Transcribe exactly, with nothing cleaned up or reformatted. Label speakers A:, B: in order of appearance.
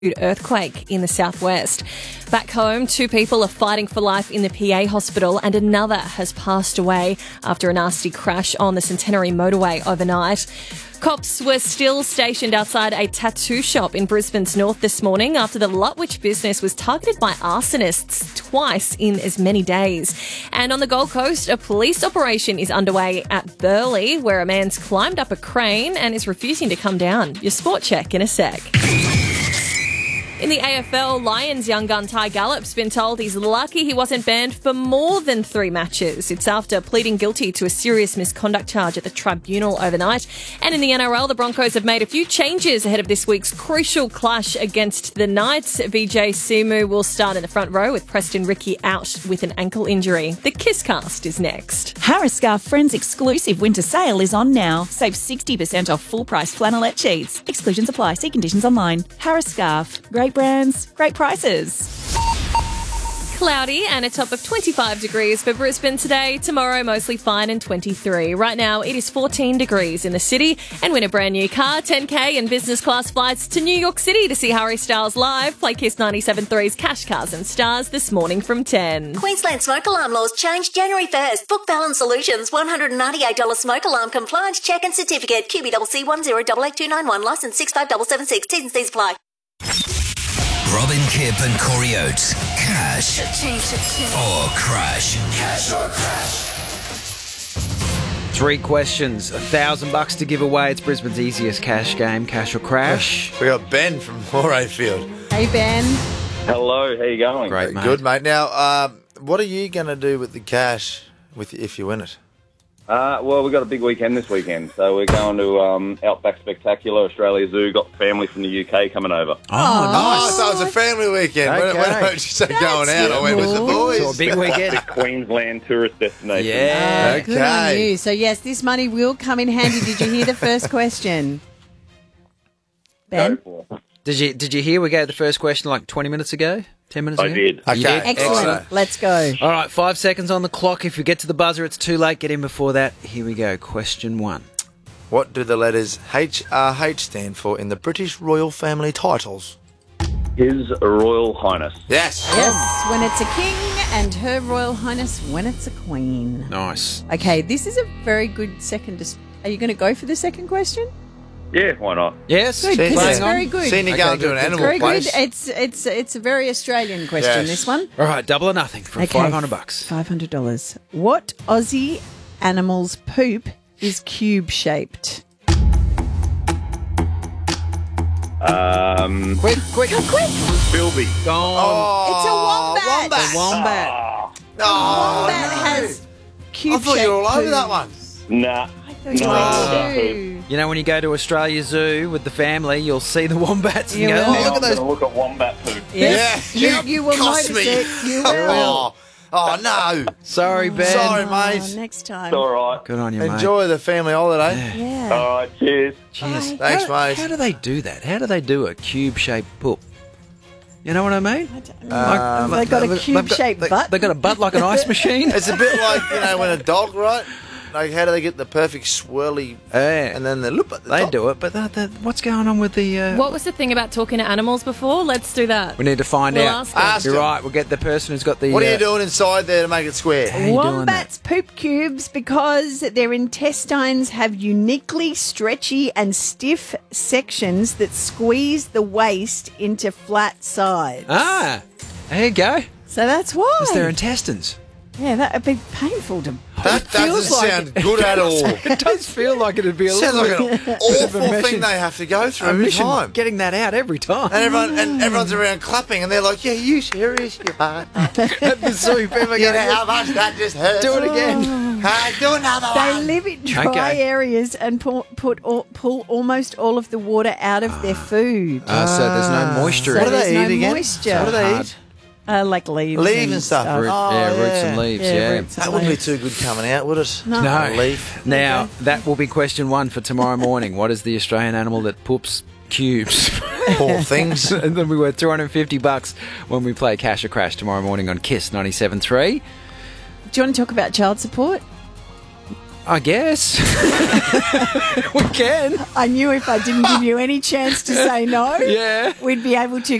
A: earthquake in the southwest. Back home, two people are fighting for life in the P A hospital and another has passed away after a nasty crash on the Centenary motorway overnight. Cops were still stationed outside a tattoo shop in Brisbane's north this morning after the Lutwyche business was targeted by arsonists twice in as many days. And on the Gold Coast, a police operation is underway at Burleigh where a man's climbed up a crane and is refusing to come down. Your sport check in a sec. In the A F L, Lions young gun Ty Gallop's been told he's lucky he wasn't banned for more than three matches. It's after pleading guilty to a serious misconduct charge at the tribunal overnight. And in the N R L, the Broncos have made a few changes ahead of this week's crucial clash against the Knights. Vijay Simu will start in the front row with Preston Ricky out with an ankle injury. The Kisscast is next.
B: Harris Scarf Friends exclusive winter sale is on now. Save sixty percent off full price flannelette sheets. Exclusions apply. See conditions online. Harris Scarf. Great brands, great prices.
A: Cloudy and a top of twenty-five degrees for Brisbane today. Tomorrow, mostly fine and twenty-three. Right now, it is fourteen degrees in the city. And win a brand new car, ten K and business class flights to New York City to see Harry Styles live. Play Kiss ninety-seven point three's Cash Cars and Stars this morning from ten.
C: Queensland smoke alarm laws change January first. Book Balance Solutions, one hundred ninety-eight dollars smoke alarm compliance check and certificate. Q B C C one zero eight eight two nine one, licence six five seven seven six. T's and C's apply.
D: Robin Kipp and Corey Oates. Cash or crash. Cash or crash.
E: Three questions, a thousand bucks to give away. It's Brisbane's easiest cash game, cash or crash.
F: We got Ben from Morayfield.
G: Hey, Ben.
H: Hello, how you going?
E: Great, mate.
F: Good, mate. Now, um, what are you going to do with the cash with if you win it?
H: Uh, well, we've got a big weekend this weekend, so we're going to um, Outback Spectacular, Australia Zoo. Got family from the U K coming over.
E: Oh, nice.
F: Oh, so it's a family weekend.
E: Okay.
F: When, when don't you say
G: That's
F: going out? I went with the boys.
E: So a big weekend.
H: The Queensland tourist destination.
E: Yeah.
G: Oh, good on
F: Okay.
G: you. So, yes, this money will come in handy. Did you hear the first question? Ben?
H: Go for it.
E: Did you did you hear we gave the first question like twenty minutes ago? ten minutes
H: I
E: ago?
H: did.
F: Okay.
E: You did?
G: Excellent.
F: Excellent.
G: Let's go.
E: All right, five seconds on the clock. If you get to the buzzer, it's too late. Get in before that. Here we go. Question one.
F: What do the letters H R H stand for in the British royal family titles?
H: His Royal Highness.
F: Yes.
G: Yes, when it's a king and Her Royal Highness when it's a queen.
E: Nice.
G: Okay, this is a very good second. Dis- Are you going to go for the second question?
H: Yeah, why not?
E: Yes.
G: Good,
F: Seen
G: because
F: you-
G: it's very good.
F: Seen you
E: Okay,
F: going to
E: good.
F: an animal
G: Very
F: place.
G: good. It's it's it's a very Australian question.
F: Yes.
G: This one.
E: All right, double or nothing for
G: Okay,
E: five hundred bucks.
G: Five hundred dollars. What Aussie animal's poop is cube shaped?
H: Um,
E: Quick, quick.
H: Philby.
E: Gone.
G: It's a wombat.
F: wombat.
E: The wombat.
F: Oh,
G: Wombat
F: no.
G: has cube
F: I thought you were all
G: shaped
F: over
G: poo.
F: that one.
H: Nah.
G: I thought you
H: No.
G: were
H: No.
G: too.
E: You know, when you go to Australia Zoo with the family, you'll see the wombats and
G: You
E: go,
G: will.
E: oh,
H: Now
E: look at
H: I'm
E: those.
H: going to look at wombat poop.
G: Yes.
F: Yeah.
G: You, you will
F: cost
G: notice
F: me.
G: it. You will.
F: Oh, oh no.
E: Sorry, Ben.
F: Sorry,
G: Oh,
F: mate.
G: next time.
H: It's all right.
E: Good on you, mate.
F: Enjoy the family holiday.
G: Yeah.
H: All right, cheers.
E: Cheers.
G: Bye.
F: Thanks,
E: how,
F: mate.
E: How do they do that? How do they do a cube-shaped poop? You know what I mean?
G: I don't know.
F: Um,
G: They've got a
E: they've
G: cube-shaped
E: they,
G: butt.
E: They got a butt like an ice machine.
F: It's a bit like, you know, when a dog, right? Like, how do they get the perfect swirly,
E: Yeah.
F: and then they loop at the
E: They
F: top?
E: do it, but the, the, what's going on with the... Uh,
A: What was the thing about talking to animals before? Let's do that.
E: We need to find
A: We'll
E: out.
A: ask them.
F: Ask
E: You're
F: them.
E: right. We'll get the person who's got the...
F: What are
E: uh,
F: you doing inside there to make it square?
E: How you doing
G: Wombats poop cubes because their intestines have uniquely stretchy and stiff sections that squeeze the waste into flat sides.
E: Ah, there you go.
G: So that's why.
E: It's their intestines.
G: Yeah, that would be painful to.
F: That
G: feels
F: doesn't
G: like
F: sound good at all.
E: It does feel like it'd be a
F: Sounds
E: little
F: like
E: bit
F: an awful
E: a mission.
F: thing they have to go through
E: a
F: every
E: mission
F: time.
E: getting that out every time.
F: And everyone and everyone's around clapping, and they're like, "Yeah, you serious? You are."
E: At the zoo, people
F: You
E: go,
F: know how much that just hurts.
E: do it again.
F: Hey, do another
G: They
F: one.
G: live in dry
E: Okay.
G: areas and pull, put all, pull almost all of the water out of their food.
E: Ah, so there's no moisture.
G: So
F: What do
G: there's
F: they
G: no
F: eat again?
G: moisture.
F: What do they
E: Hard.
F: eat?
G: Uh, like leaves,
F: Leaves and stuff.
E: Root,
F: Oh,
E: yeah, roots
F: yeah.
E: and leaves,
G: Yeah,
E: yeah.
G: roots and
F: That wouldn't be
G: leaves.
F: too good coming out, would it?
G: No.
E: No.
F: A leaf.
E: Now, that will be question one for tomorrow morning. What is the Australian animal that poops cubes?
F: Poor things.
E: And then we were two hundred fifty bucks when we play Cash or Crash tomorrow morning on Kiss ninety-seven point three.
G: Do you want to talk about child support?
E: I guess. We can.
G: I knew if I didn't give you any chance to say no,
E: Yeah.
G: we'd be able to